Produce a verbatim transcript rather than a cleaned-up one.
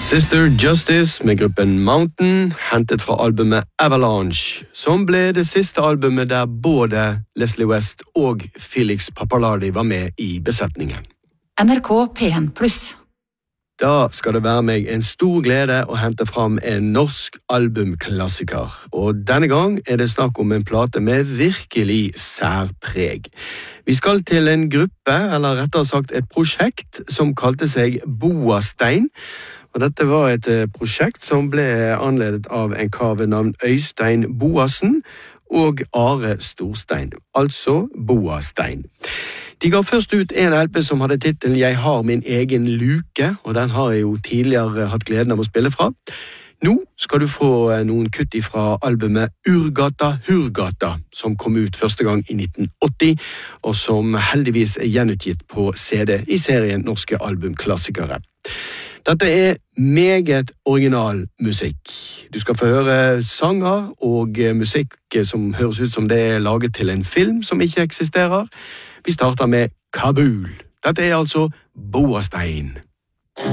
Sister Justice med gruppen Mountain, hentet fra albumet Avalanche, som ble det siste albumet der både Leslie West og Felix Pappalardi var med i besetningen. N R K P en pluss. Da skal det være meg en stor glede å hente fram en norsk albumklassiker, og denne gang er det snakk om en plate med virkelig særpreg. Vi skal til en gruppe, eller rettere sagt et prosjekt, som kalte seg Boastein, og dette var et prosjekt som ble anledet av en kar ved navn Øystein Boasen og Are Storstein, altså Boastein. De ga først ut en L P som hadde titlen «Jeg har min egen luke», og den har jeg jo tidligere hatt gleden av å spille fra. Nå skal du få noen kutt fra albumet Urgata Hurgata, som kom ut første gang i nitten åtti, og som heldigvis er gjenutgitt på C D i serien Norske albumklassikere. Dette er meget original musikk. Du skal få høre sanger og musikk som høres ut som det er laget til en film som ikke eksisterer. Vi starter med Kabul. Dette er altså Boastein.